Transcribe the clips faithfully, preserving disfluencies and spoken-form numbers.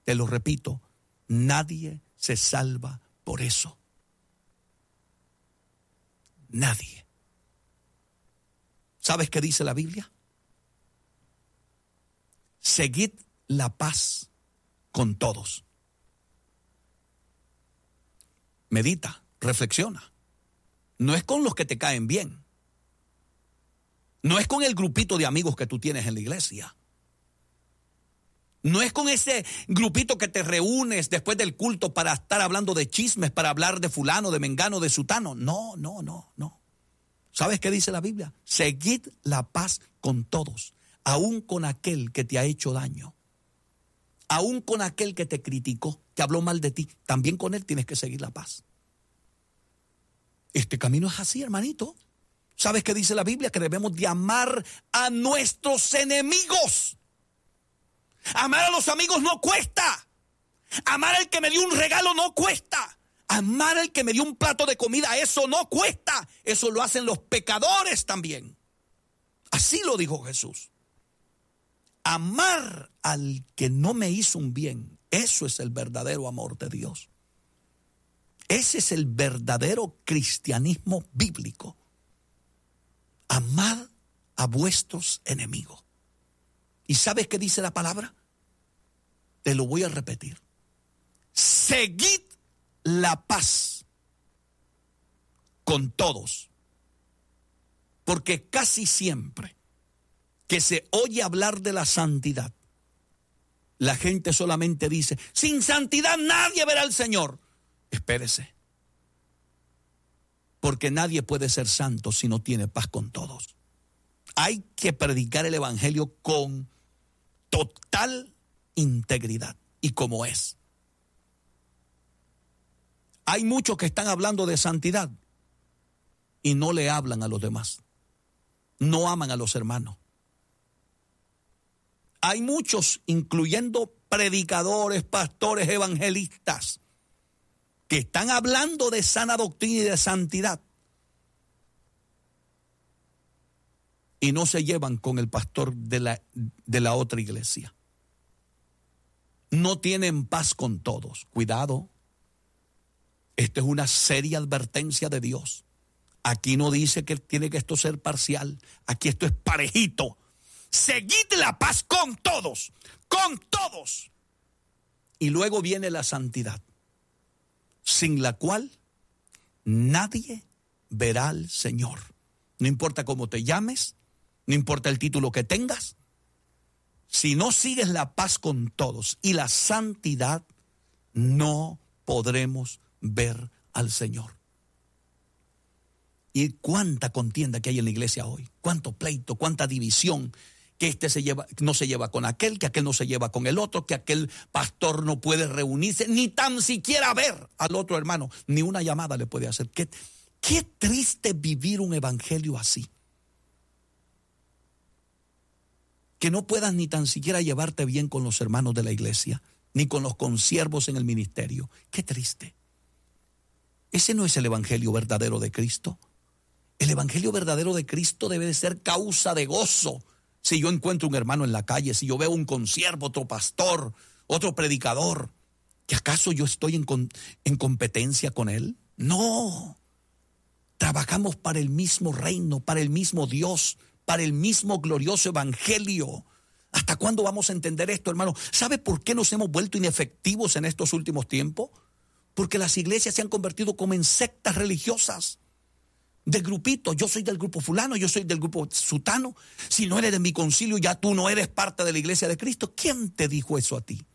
te lo repito, nadie se salva por eso. Nadie. ¿Sabes qué dice la Biblia? Seguid la paz con todos. Medita, reflexiona. No es con los que te caen bien. No es con el grupito de amigos que tú tienes en la iglesia. No es con ese grupito que te reúnes después del culto para estar hablando de chismes, para hablar de fulano, de mengano, de sutano. No, no, no, no. ¿Sabes qué dice la Biblia? Seguid la paz con todos, aun con aquel que te ha hecho daño. Aun con aquel que te criticó, que habló mal de ti, también con él tienes que seguir la paz. Este camino es así, hermanito. ¿Sabes qué dice la Biblia? Que debemos de amar a nuestros enemigos. Amar a los amigos no cuesta. Amar al que me dio un regalo no cuesta. Amar al que me dio un plato de comida, eso no cuesta. Eso lo hacen los pecadores también. Así lo dijo Jesús. Amar al que no me hizo un bien, eso es el verdadero amor de Dios. Ese es el verdadero cristianismo bíblico. Amad a vuestros enemigos. ¿Y sabes qué dice la palabra? Te lo voy a repetir. Seguid la paz con todos. Porque casi siempre que se oye hablar de la santidad, la gente solamente dice, sin santidad nadie verá al Señor. Espérese. Porque nadie puede ser santo si no tiene paz con todos. Hay que predicar el evangelio con total integridad y como es. Hay muchos que están hablando de santidad y no le hablan a los demás. No aman a los hermanos. Hay muchos, incluyendo predicadores, pastores, evangelistas, que están hablando de sana doctrina y de santidad y no se llevan con el pastor de la, de la otra iglesia. No tienen paz con todos. Cuidado. Esta es una seria advertencia de Dios. Aquí no dice que tiene que esto ser parcial. Aquí esto es parejito. Seguid la paz con todos, con todos. Y luego viene la santidad, sin la cual nadie verá al Señor. No importa cómo te llames, no importa el título que tengas, si no sigues la paz con todos y la santidad, no podremos ver al Señor. Y cuánta contienda que hay en la iglesia hoy, cuánto pleito, cuánta división, que este se lleva, no se lleva con aquel, que aquel no se lleva con el otro, que aquel pastor no puede reunirse, ni tan siquiera ver al otro hermano, ni una llamada le puede hacer. Qué, qué triste vivir un evangelio así. Que no puedas ni tan siquiera llevarte bien con los hermanos de la iglesia, ni con los consiervos en el ministerio. Qué triste. Ese no es el evangelio verdadero de Cristo. El evangelio verdadero de Cristo debe de ser causa de gozo. Si yo encuentro un hermano en la calle, si yo veo un consiervo, otro pastor, otro predicador, ¿que acaso yo estoy en, con, en competencia con él? No. Trabajamos para el mismo reino, para el mismo Dios, para el mismo glorioso evangelio. ¿Hasta cuándo vamos a entender esto, hermano? ¿Sabe por qué nos hemos vuelto inefectivos en estos últimos tiempos? Porque las iglesias se han convertido como en sectas religiosas. De grupito, yo soy del grupo fulano, yo soy del grupo sutano. Si no eres de mi concilio, ya tú no eres parte de la iglesia de Cristo. ¿Quién te dijo eso a ti?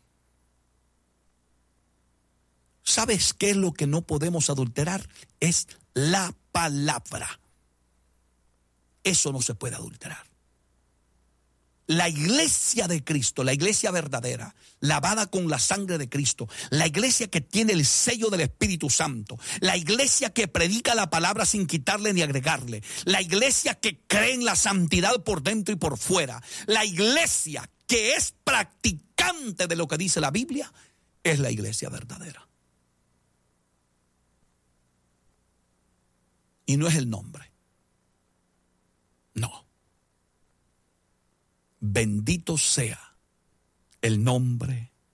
¿Sabes qué es lo que no podemos adulterar? Es la palabra. Eso no se puede adulterar. La iglesia de Cristo, la iglesia verdadera, lavada con la sangre de Cristo, la iglesia que tiene el sello del Espíritu Santo, la iglesia que predica la palabra sin quitarle ni agregarle, la iglesia que cree en la santidad por dentro y por fuera, la iglesia que es practicante de lo que dice la Biblia, es la iglesia verdadera. Y no es el nombre. No. Bendito sea el nombre